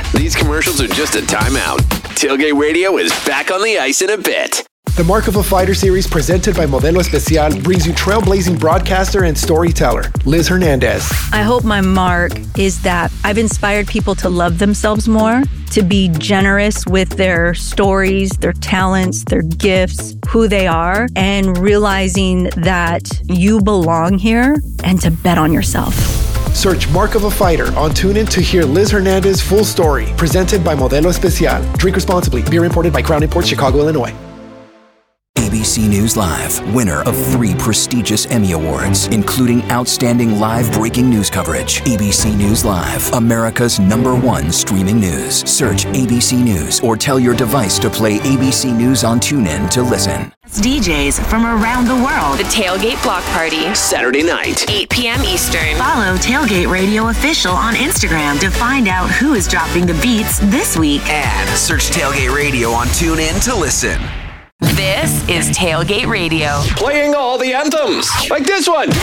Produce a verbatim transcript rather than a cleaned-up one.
These commercials are just a timeout. Tailgate Radio is back on the ice in a bit. The Mark of a Fighter series presented by Modelo Especial brings you trailblazing broadcaster and storyteller, Liz Hernandez. I hope my mark is that I've inspired people to love themselves more, to be generous with their stories, their talents, their gifts, who they are, and realizing that you belong here and to bet on yourself. Search Mark of a Fighter on TuneIn to hear Liz Hernandez's full story, presented by Modelo Especial. Drink responsibly. Beer imported by Crown Imports, Chicago, Illinois. A B C News Live, winner of three prestigious Emmy Awards, including Outstanding Live Breaking News Coverage. A B C News Live, America's number one streaming news. Search A B C News or tell your device to play A B C News on TuneIn to listen. D Js from around the world. The Tailgate Block Party. Saturday night, eight p.m. Eastern. Follow Tailgate Radio Official on Instagram to find out who is dropping the beats this week. And search Tailgate Radio on TuneIn to listen. This is Tailgate Radio. playing all the anthems, like this one.